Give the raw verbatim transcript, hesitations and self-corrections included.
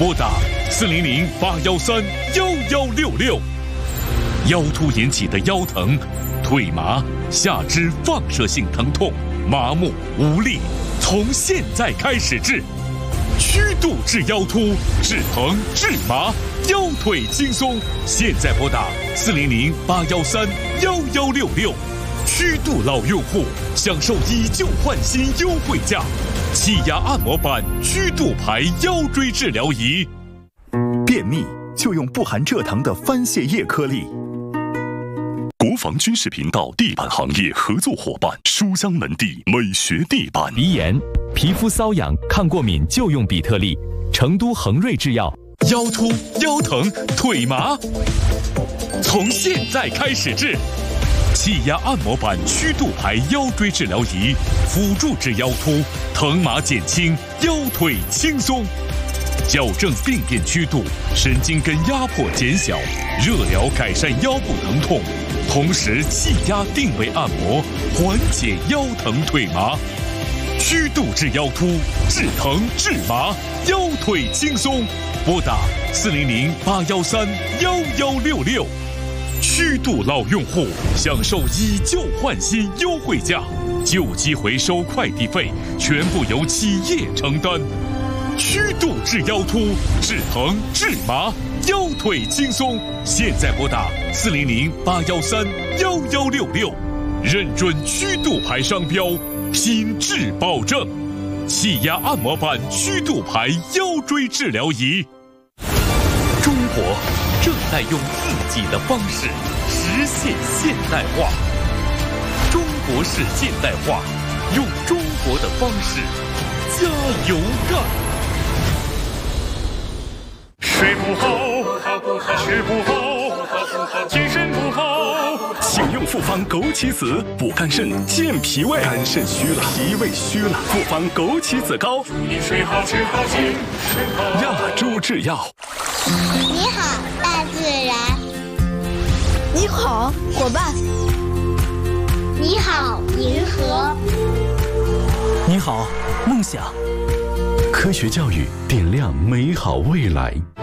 拨打四零零八幺三幺幺六六。腰突引起的腰疼、腿麻、下肢放射性疼痛、麻木无力，从现在开始治。虚度治腰突，治疼治麻，腰腿轻松。现在拨打四零零八幺三幺幺六六。虚度老用户享受以旧换新优惠价，气压按摩板虚度牌腰椎治疗仪。 便秘就用不含蔗糖的番泻叶颗粒。 国防军事频道地板行业合作伙伴书香门第美学地板。 鼻炎、皮肤瘙痒、抗过敏就用比特利。成都恒瑞制药。 腰突、腰疼、腿麻，从现在开始治。气压按摩板虚度牌腰椎治疗仪，辅助治腰突，疼麻减轻，腰腿轻松。矫正病变曲度，神经根压迫减小，热疗改善腰部疼痛，同时气压定位按摩，缓解腰疼腿麻。虚度治腰突，治疼治麻，腰腿轻松。拨打四零零八幺三幺幺六六。虚度老用户享受以旧换新优惠价，旧机回收快递费全部由企业承担。虚度治腰突，治疼治麻，腰腿轻松。现在拨打四零零八幺三幺幺六六，认准虚度牌商标，品质保证。气压按摩板虚度牌腰椎治疗仪。中国正在用自己的方式实现现代化。中国式现代化，用中国的方式加油干。 睡不好，吃不好，精神不好， 请用复方枸杞子补肝肾、健脾胃。肝肾虚了，脾胃虚了，复方枸杞子膏。 注意睡好，吃好，精神好。 亚洲制药。 你好，大自然。 你好，伙伴。 你好，银河。 你好，梦想。 科学教育点亮美好未来。